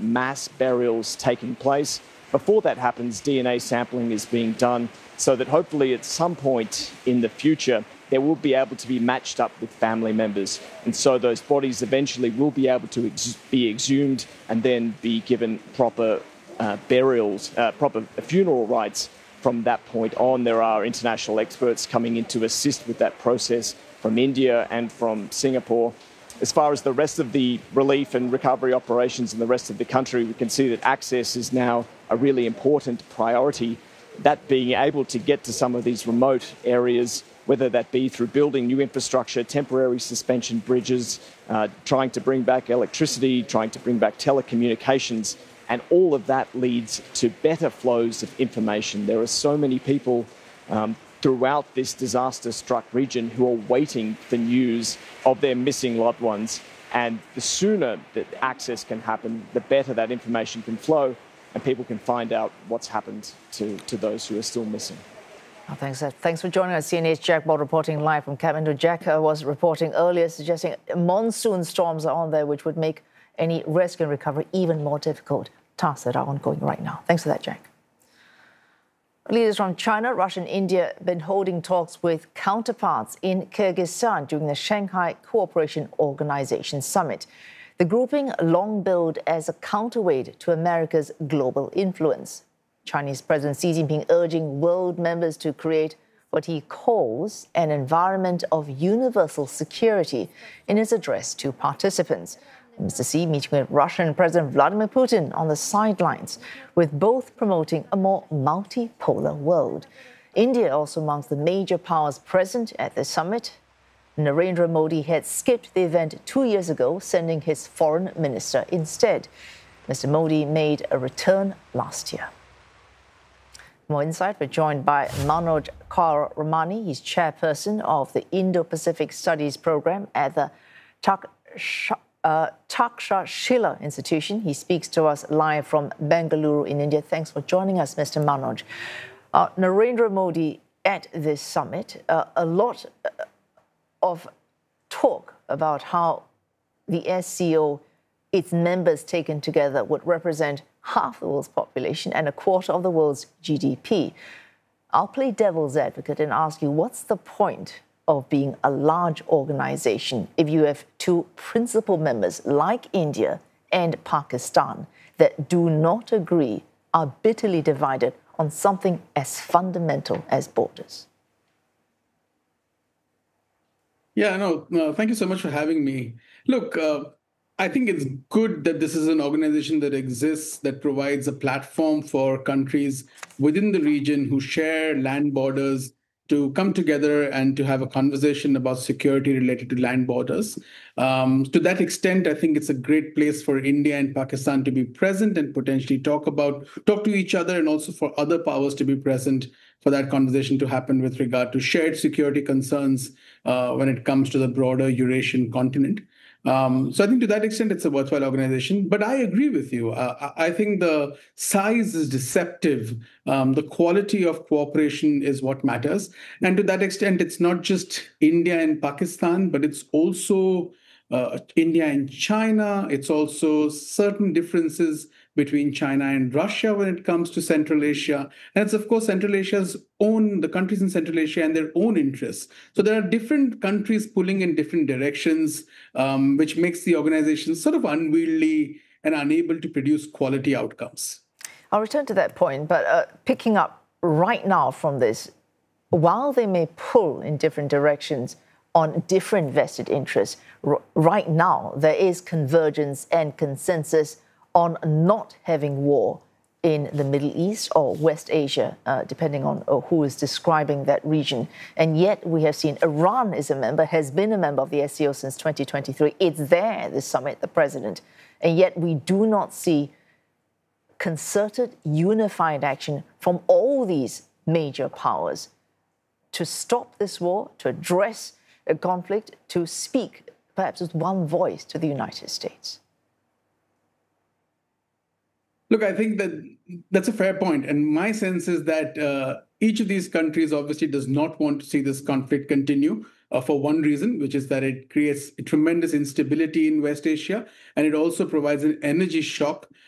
mass burials taking place. Before that happens, DNA sampling is being done so that hopefully at some point in the future, they will be able to be matched up with family members. And so those bodies eventually will be able to be exhumed and then be given proper burials, proper funeral rites from that point on. There are international experts coming in to assist with that process from India and from Singapore. As far as the rest of the relief and recovery operations in the rest of the country, we can see that access is now a really important priority. That being able to get to some of these remote areas, whether that be through building new infrastructure, temporary suspension bridges, trying to bring back electricity, trying to bring back telecommunications, and all of that leads to better flows of information. There are so many people throughout this disaster-struck region who are waiting for news of their missing loved ones. And the sooner that access can happen, the better that information can flow and people can find out what's happened to those who are still missing. Oh, thanks for joining us. CNA's Jack Ball reporting live from Kathmandu. Jack was reporting earlier, suggesting monsoon storms are on there, which would make any rescue and recovery even more difficult. Tasks that are ongoing right now. Thanks for that, Jack. Leaders from China, Russia and India have been holding talks with counterparts in Kyrgyzstan during the Shanghai Cooperation Organization Summit. The grouping long billed as a counterweight to America's global influence. Chinese President Xi Jinping urging world members to create what he calls an environment of universal security in his address to participants. Mr. Xi meeting with Russian President Vladimir Putin on the sidelines, with both promoting a more multipolar world. India also amongst the major powers present at the summit. Narendra Modi had skipped the event 2 years ago, sending his foreign minister instead. Mr. Modi made a return last year. More insight, we're joined by Manoj Kaur Ramani. He's chairperson of the Indo-Pacific Studies Program at the Takshashila Institution. He speaks to us live from Bengaluru in India. Thanks for joining us, Mr. Manoj. Narendra Modi at this summit, a lot of talk about how the SCO, its members taken together, would represent half the world's population and a quarter of the world's GDP. I'll play devil's advocate and ask you, what's the point of being a large organization if you have two principal members like India and Pakistan that do not agree, are bitterly divided on something as fundamental as borders? Yeah, no, thank you so much for having me. Look, I think it's good that this is an organization that exists, that provides a platform for countries within the region who share land borders to come together and to have a conversation about security related to land borders. To that extent, I think it's a great place for India and Pakistan to be present and potentially talk to each other, and also for other powers to be present for that conversation to happen with regard to shared security concerns when it comes to the broader Eurasian continent. So I think to that extent, it's a worthwhile organization. But I agree with you. I think the size is deceptive. The quality of cooperation is what matters. And to that extent, it's not just India and Pakistan, but it's also India and China. It's also certain differences between China and Russia when it comes to Central Asia. And it's, of course, the countries in Central Asia and their own interests. So there are different countries pulling in different directions, which makes the organization sort of unwieldy and unable to produce quality outcomes. I'll return to that point, but picking up right now from this, while they may pull in different directions on different vested interests, right now there is convergence and consensus on not having war in the Middle East or West Asia, depending on who is describing that region. And yet we have seen Iran is a member, has been a member of the SCO since 2023. It's there, this summit, the president. And yet we do not see concerted, unified action from all these major powers to stop this war, to address a conflict, to speak perhaps with one voice to the United States. Look, I think that's a fair point. And my sense is that each of these countries obviously does not want to see this conflict continue for one reason, which is that it creates a tremendous instability in West Asia. And it also provides an energy shock